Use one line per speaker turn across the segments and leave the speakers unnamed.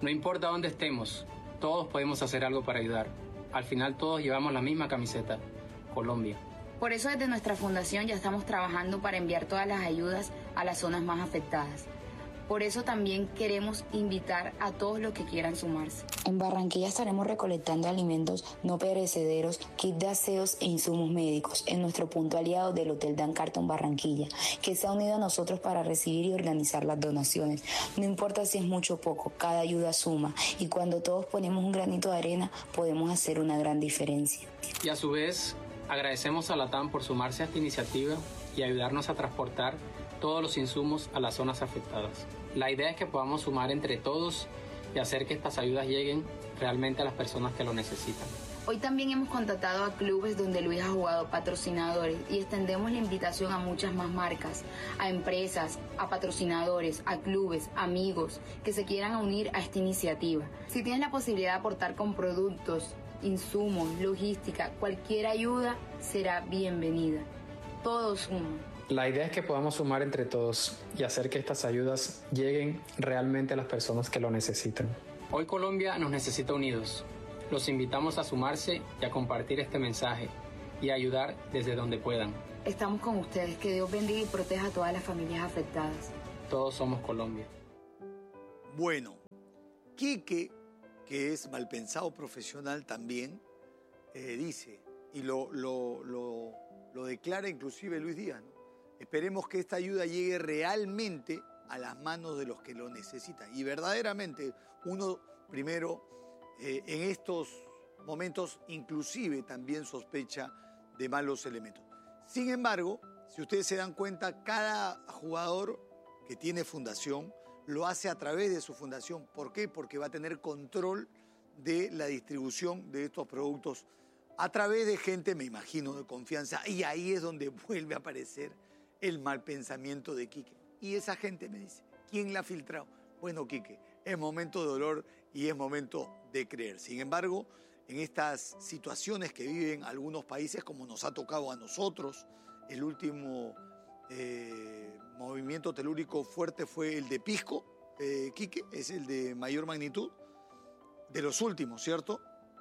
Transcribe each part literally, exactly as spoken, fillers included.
No importa dónde estemos, todos podemos hacer algo para ayudar. Al final todos llevamos la misma camiseta, Colombia.
Por eso desde nuestra fundación ya estamos trabajando para enviar todas las ayudas a las zonas más afectadas. Por eso también queremos invitar a todos los que quieran sumarse.
En Barranquilla estaremos recolectando alimentos no perecederos, kits de aseos e insumos médicos en nuestro punto aliado del Hotel Dan Carton Barranquilla, que se ha unido a nosotros para recibir y organizar las donaciones. No importa si es mucho o poco, cada ayuda suma, y cuando todos ponemos un granito de arena podemos hacer una gran diferencia.
Y a su vez, agradecemos a Latam por sumarse a esta iniciativa y ayudarnos a transportar todos los insumos a las zonas afectadas. La idea es que podamos sumar entre todos y hacer que estas ayudas lleguen realmente a las personas que lo necesitan.
Hoy también hemos contactado a clubes donde Luis ha jugado, patrocinadores, y extendemos la invitación a muchas más marcas, a empresas, a patrocinadores, a clubes, amigos que se quieran unir a esta iniciativa. Si tienes la posibilidad de aportar con productos, insumos, logística, cualquier ayuda será bienvenida. Todos suman.
La idea es que podamos sumar entre todos y hacer que estas ayudas lleguen realmente a las personas que lo necesitan. Hoy Colombia nos necesita unidos. Los invitamos a sumarse y a compartir este mensaje y a ayudar desde donde puedan.
Estamos con ustedes. Que Dios bendiga y proteja a todas las familias afectadas.
Todos somos Colombia.
Bueno, Quique, que es malpensado profesional también, eh, dice, y lo, lo, lo, lo declara inclusive Luis Díaz, ¿no? Esperemos que esta ayuda llegue realmente a las manos de los que lo necesitan. Y verdaderamente uno primero eh, en estos momentos inclusive también sospecha de malos elementos. Sin embargo, si ustedes se dan cuenta, cada jugador que tiene fundación lo hace a través de su fundación. ¿Por qué? Porque va a tener control de la distribución de estos productos a través de gente, me imagino, de confianza. Y ahí es donde vuelve a aparecer el mal pensamiento de Quique. Y esa gente me dice, ¿quién la ha filtrado? Bueno, Quique, es momento de dolor y es momento de creer. Sin embargo, en estas situaciones que viven algunos países, como nos ha tocado a nosotros, el último eh, movimiento telúrico fuerte fue el de Pisco, eh, Quique, es el de mayor magnitud, de los últimos, ¿cierto?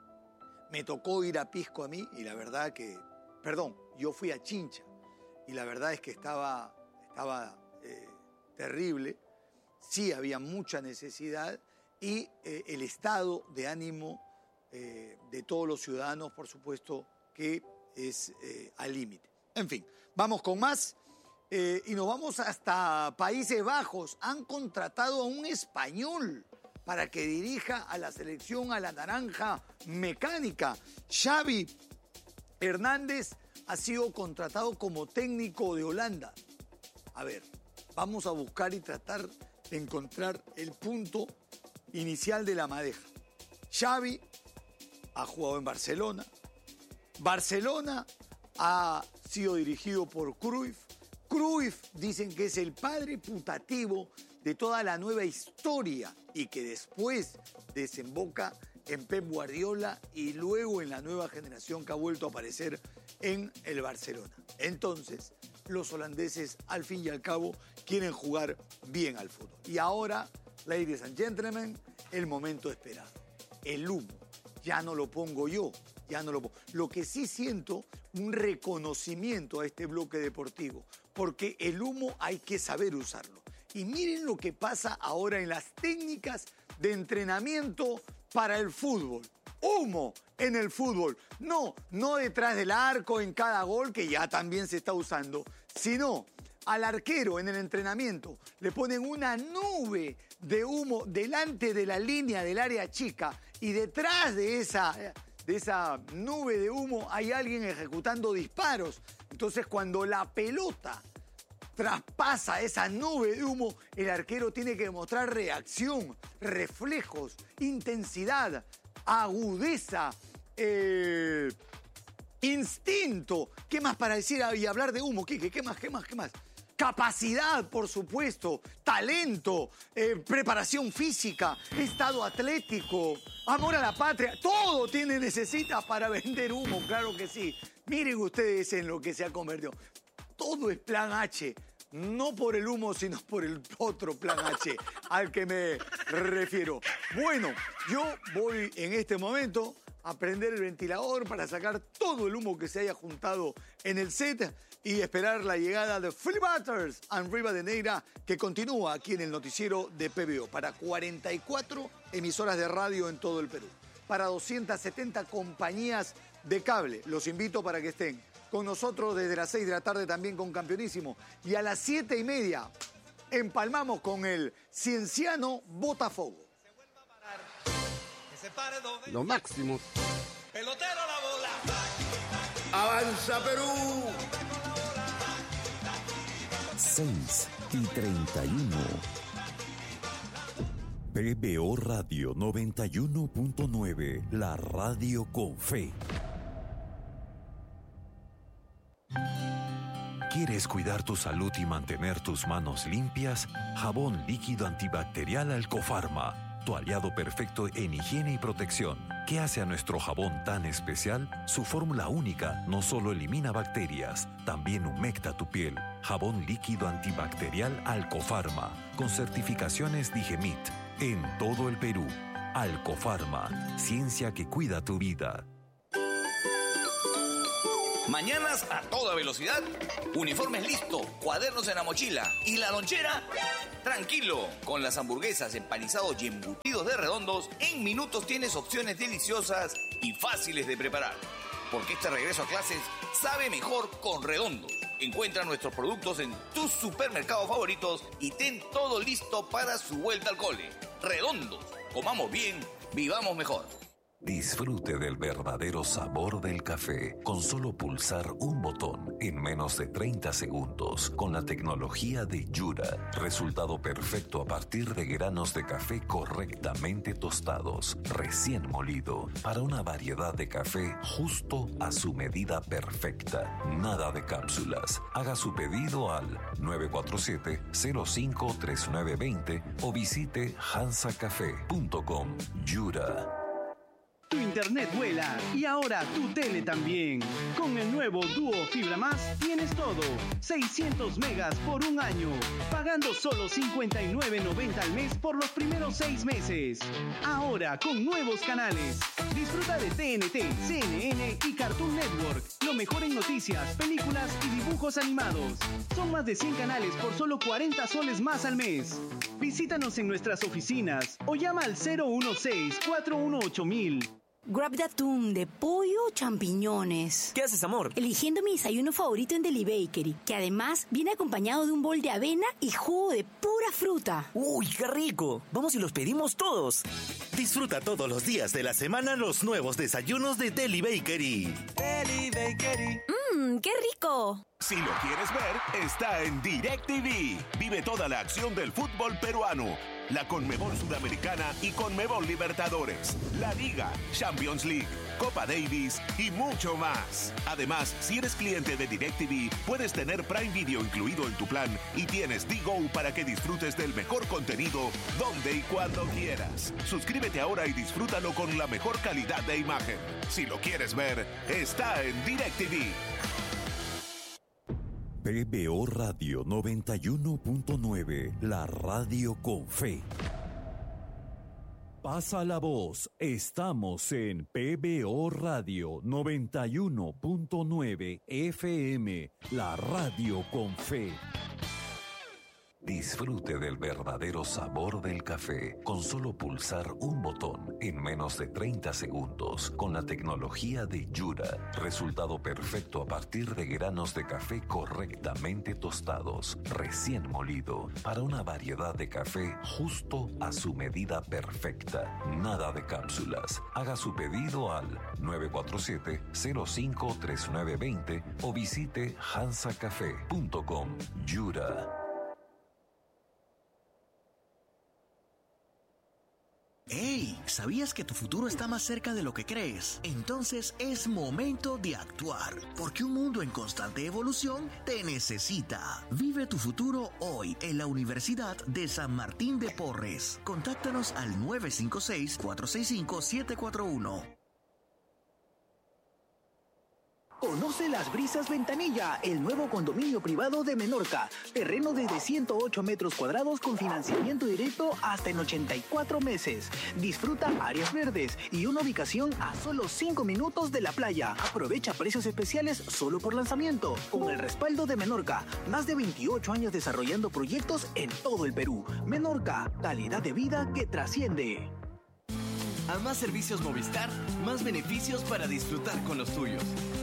Me tocó ir a Pisco a mí y la verdad que, perdón, yo fui a Chincha y la verdad es que estaba, estaba eh, terrible, sí había mucha necesidad y eh, el estado de ánimo eh, de todos los ciudadanos, por supuesto, que es eh, al límite. En fin, vamos con más eh, y nos vamos hasta Países Bajos. Han contratado a un español para que dirija a la selección a la naranja mecánica. Xavi Hernández ha sido contratado como técnico de Holanda. A ver, vamos a buscar y tratar de encontrar el punto inicial de la madeja. Xavi ha jugado en Barcelona. Barcelona ha sido dirigido por Cruyff. Cruyff dicen que es el padre putativo de toda la nueva historia y que después desemboca en Pep Guardiola y luego en la nueva generación que ha vuelto a aparecer en el Barcelona. Entonces, los holandeses al fin y al cabo quieren jugar bien al fútbol. Y ahora, ladies and gentlemen, el momento esperado. El humo. Ya no lo pongo yo, ya no lo pongo. Lo que sí siento, un reconocimiento a este bloque deportivo, porque el humo hay que saber usarlo. Y miren lo que pasa ahora en las técnicas de entrenamiento para el fútbol. Humo en el fútbol. No, no detrás del arco en cada gol, que ya también se está usando, sino al arquero en el entrenamiento le ponen una nube de humo delante de la línea del área chica y detrás de esa, de esa nube de humo hay alguien ejecutando disparos. Entonces, cuando la pelota traspasa esa nube de humo, el arquero tiene que demostrar reacción, reflejos, intensidad, agudeza, eh, instinto. ¿Qué más para decir y hablar de humo, Quique? ¿Qué más, qué más, qué más? Capacidad, por supuesto, talento, eh, preparación física, estado atlético, amor a la patria. Todo tiene, necesita para vender humo, claro que sí. Miren ustedes en lo que se ha convertido. Todo es plan H no por el humo, sino por el otro plan H al que me refiero. Bueno, yo voy en este momento a prender el ventilador para sacar todo el humo que se haya juntado en el set y esperar la llegada de Philip Butters and Rivadeneira, que continúa aquí en el noticiero de P B O para cuarenta y cuatro emisoras de radio en todo el Perú, para doscientas setenta compañías de cable. Los invito para que estén con nosotros desde las seis de la tarde también con Campeonísimo. Y a las siete y media empalmamos con el Cienciano Botafogo.
Lo máximo.
Pelotero la bola.
Avanza Perú.
seis y treinta y uno. P B O Radio noventa y uno punto nueve, la radio con fe. ¿Quieres cuidar tu salud y mantener tus manos limpias? Jabón líquido antibacterial Alcofarma, tu aliado perfecto en higiene y protección. ¿Qué hace a nuestro jabón tan especial? Su fórmula única no solo elimina bacterias, también humecta tu piel. Jabón líquido antibacterial Alcofarma, con certificaciones Digemit, en todo el Perú. Alcofarma, ciencia que cuida tu vida.
Mañanas a toda velocidad, uniformes listo, cuadernos en la mochila y la lonchera. Tranquilo, con las hamburguesas, empanizados y embutidos de Redondos, en minutos tienes opciones deliciosas y fáciles de preparar. Porque este regreso a clases sabe mejor con Redondos. Encuentra nuestros productos en tus supermercados favoritos y ten todo listo para su vuelta al cole. Redondos, comamos bien, vivamos mejor.
Disfrute del verdadero sabor del café con solo pulsar un botón en menos de treinta segundos con la tecnología de Yura. Resultado perfecto a partir de granos de café correctamente tostados, recién molido, para una variedad de café justo a su medida perfecta. Nada de cápsulas. Haga su pedido al nueve cuatro siete, cero cinco, tres nueve dos cero o visite hansa café punto com. Yura.
Tu internet vuela y ahora tu tele también. Con el nuevo Duo Fibra Más tienes todo. seiscientos megas por un año, pagando solo cincuenta y nueve noventa al mes por los primeros seis meses. Ahora con nuevos canales. Disfruta de T N T, C N N y Cartoon Network. Lo mejor en noticias, películas y dibujos animados. Son más de cien canales por solo cuarenta soles más al mes. Visítanos en nuestras oficinas o llama al cero uno seis, cuatro uno ocho mil.
Grab de atún, de pollo o champiñones.
¿Qué haces, amor?
Eligiendo mi desayuno favorito en Deli Bakery, que además viene acompañado de un bol de avena y jugo de pura fruta.
¡Uy, qué rico! Vamos y los pedimos todos.
Disfruta todos los días de la semana los nuevos desayunos de Deli Bakery.
Deli Bakery.
¡Mmm, qué rico!
Si lo quieres ver, está en DirecTV. Vive toda la acción del fútbol peruano, la Conmebol Sudamericana y Conmebol Libertadores, la Liga, Champions League, Copa Davis y mucho más. Además, si eres cliente de DirecTV, puedes tener Prime Video incluido en tu plan y tienes D-Go para que disfrutes del mejor contenido donde y cuando quieras. Suscríbete ahora y disfrútalo con la mejor calidad de imagen. Si lo quieres ver, está en DirecTV.
P B O Radio noventa y uno punto nueve, la radio con fe. Pasa la voz, estamos en P B O Radio noventa y uno punto nueve F M, la radio con fe. Disfrute del verdadero sabor del café con solo pulsar un botón en menos de treinta segundos con la tecnología de Yura. Resultado perfecto a partir de granos de café correctamente tostados, recién molido, para una variedad de café justo a su medida perfecta. Nada de cápsulas. Haga su pedido al nueve cuatro siete, cero cinco, tres nueve dos cero o visite hansa café punto com. Yura.
¡Hey! ¿Sabías que tu futuro está más cerca de lo que crees? Entonces es momento de actuar, porque un mundo en constante evolución te necesita. Vive tu futuro hoy en la Universidad de San Martín de Porres. Contáctanos al nueve cinco seis, cuatro seis cinco, siete cuatro uno.
Conoce Las Brisas Ventanilla, el nuevo condominio privado de Menorca. Terreno desde ciento ocho metros cuadrados con financiamiento directo hasta en ochenta y cuatro meses. Disfruta áreas verdes y una ubicación a solo cinco minutos de la playa. Aprovecha precios especiales solo por lanzamiento. Con el respaldo de Menorca, más de veintiocho años desarrollando proyectos en todo el Perú. Menorca, calidad de vida que trasciende.
A más servicios Movistar, más beneficios para disfrutar con los tuyos.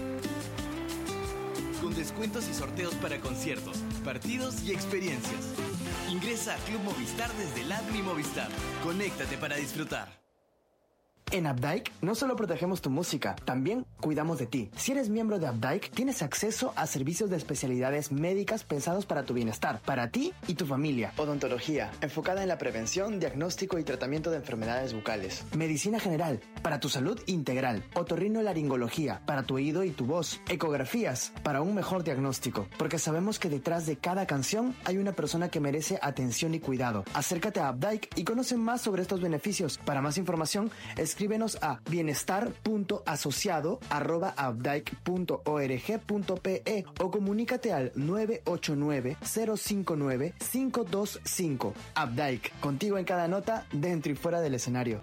Con descuentos y sorteos para conciertos, partidos y experiencias. Ingresa a Club Movistar desde el app Mi Movistar. Conéctate para disfrutar.
En Updike no solo protegemos tu música, también cuidamos de ti. Si eres miembro de Updike, tienes acceso a servicios de especialidades médicas pensados para tu bienestar, para ti y tu familia. Odontología, enfocada en la prevención, diagnóstico y tratamiento de enfermedades bucales. Medicina general, para tu salud integral. Otorrinolaringología, para tu oído y tu voz. Ecografías, para un mejor diagnóstico. Porque sabemos que detrás de cada canción hay una persona que merece atención y cuidado. Acércate a Updike y conoce más sobre estos beneficios. Para más información, escríbenos a bienestar punto asociado arroba updike punto org punto pe o comunícate al nueve ocho nueve, cero cinco nueve, cinco dos cinco. Updike, contigo en cada nota, dentro y fuera del escenario.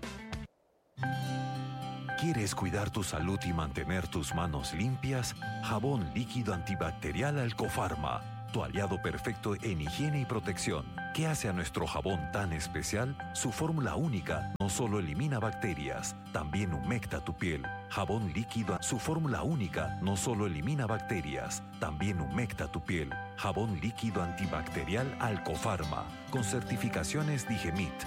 ¿Quieres cuidar tu salud y mantener tus manos limpias? Jabón líquido antibacterial Alcofarma, tu aliado perfecto en higiene y protección. ¿Qué hace a nuestro jabón tan especial? Su fórmula única no solo elimina bacterias, también humecta tu piel. Jabón líquido, su fórmula única no solo elimina bacterias, también humecta tu piel. Jabón líquido antibacterial Alcofarma, con certificaciones Digemit,